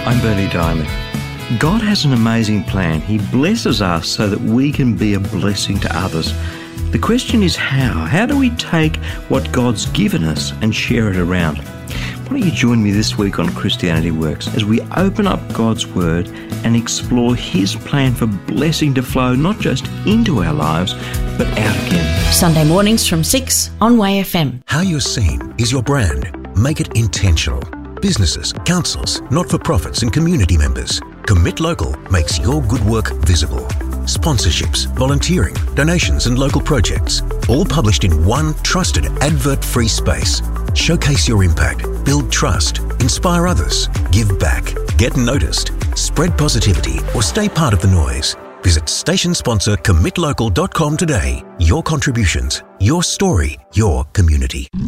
I'm Bernie Diamond. God has an amazing plan. He blesses us so that we can be a blessing to others. The question is how? How do we take what God's given us and share it around? Why don't you join me this week on Christianity Works as we open up God's Word and explore His plan for blessing to flow not just into our lives, but out again. Sunday mornings from 6 on Way FM. How you're seen is your brand. Make it intentional. Businesses, councils, not-for-profits and community members. Commit Local makes your good work visible. Sponsorships, volunteering, donations and local projects. All published in one trusted advert-free space. Showcase your impact, build trust, inspire others, give back, get noticed, spread positivity or stay part of the noise. Visit station sponsor commitlocal.com today. Your contributions, your story, your community.